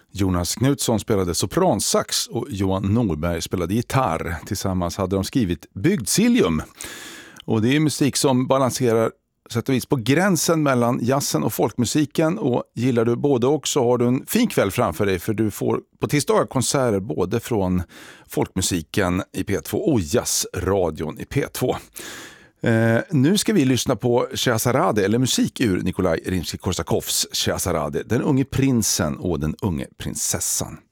Jonas Knutsson spelade sopransax och Johan Norberg spelade gitarr. Tillsammans hade de skrivit Bygdsiljum. Och det är musik som balanserar sätt och vis på gränsen mellan jazzen och folkmusiken. Och gillar du både och så har du en fin kväll framför dig, för du får på tisdagar konserter både från folkmusiken i P2 och jazzradion i P2. Nu ska vi lyssna på Scheherazade, eller musik ur Nikolaj Rimsky-Korsakovs Scheherazade, Den unge prinsen och den unge prinsessan.